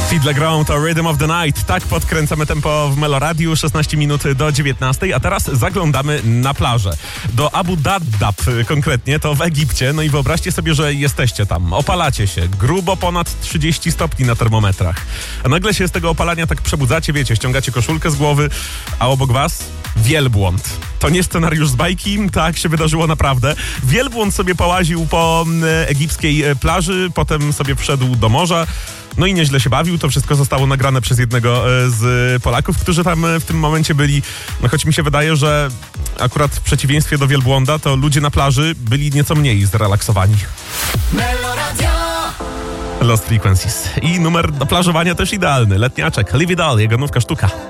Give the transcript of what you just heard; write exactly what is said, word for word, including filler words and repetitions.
Fiddle Ground to Rhythm of the Night. Tak podkręcamy tempo w Meloradiu, szesnaście minut do dziewiętnastej, a teraz zaglądamy na plażę. Do Abu Daddab konkretnie, to w Egipcie. No i wyobraźcie sobie, że jesteście tam, opalacie się, grubo ponad trzydzieści stopni na termometrach. A nagle się z tego opalania tak przebudzacie, wiecie, ściągacie koszulkę z głowy, a obok was wielbłąd. To nie scenariusz z bajki, tak się wydarzyło naprawdę. Wielbłąd sobie połaził po egipskiej plaży, potem sobie wszedł do morza. No i nieźle się bawił. To wszystko zostało nagrane przez jednego z Polaków, którzy tam w tym momencie byli. No choć mi się wydaje, że akurat w przeciwieństwie do wielbłąda, to ludzie na plaży byli nieco mniej zrelaksowani. Lost Frequencies. I numer do plażowania też idealny. Letniaczek, Live It All, jego nówka sztuka.